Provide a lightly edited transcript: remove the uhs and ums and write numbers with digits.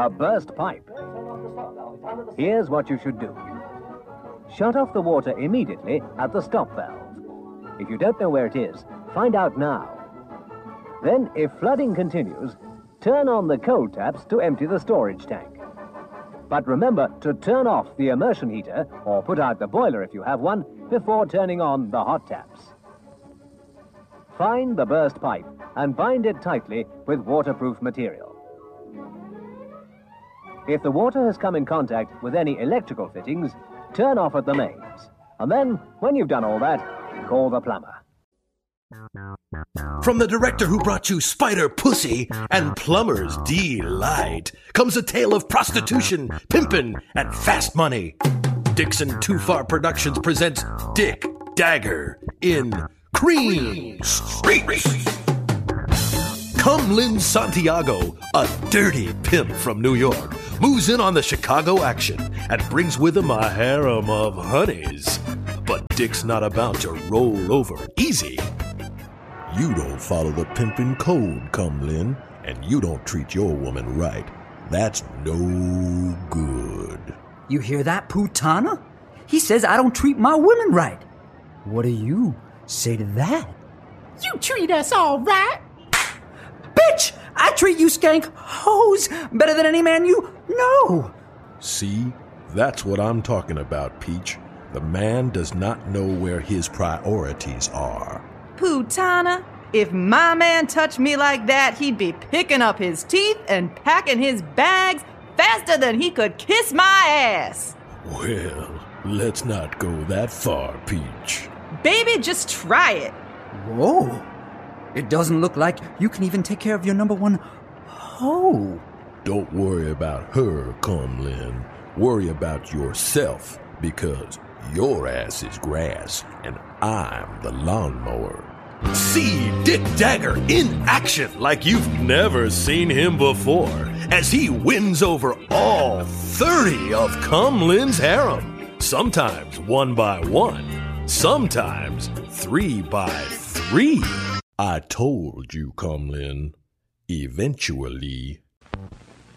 a burst pipe. Here's what you should do. Shut off the water immediately at the stop valve. If you don't know where it is, find out now. Then, if flooding continues, turn on the cold taps to empty the storage tank. But remember to turn off the immersion heater, or put out the boiler if you have one, before turning on the hot taps. Find the burst pipe and bind it tightly with waterproof material. If the water has come in contact with any electrical fittings, turn off at the mains. And then, when you've done all that, call the plumber. From the director who brought you Spider Pussy and Plumber's Delight comes a tale of prostitution, pimpin', and fast money. Dixon Too Far Productions presents Dick Dagger in Cream Streets. Cumlin Santiago, a dirty pimp from New York, moves in on the Chicago action and brings with him a harem of honeys. But Dick's not about to roll over easy. You don't follow the pimpin' code, Cumlin, and you don't treat your woman right. That's no good. You hear that, Putana? He says I don't treat my women right. What do you say to that? You treat us all right. Bitch! I treat you skank hoes better than any man you know. See? That's what I'm talking about, Peach. The man does not know where his priorities are. Putana, if my man touched me like that, he'd be picking up his teeth and packing his bags faster than he could kiss my ass. Well, let's not go that far, Peach. Baby, just try it. Whoa. It doesn't look like you can even take care of your number one hoe. Don't worry about her, Cumlin. Worry about yourself, because your ass is grass, and I'm the lawnmower. See Dick Dagger in action like you've never seen him before, as he wins over all 30 of Cumlin's harem. Sometimes 1 by 1, sometimes 3 by 3. I told you, Cumlin. Eventually.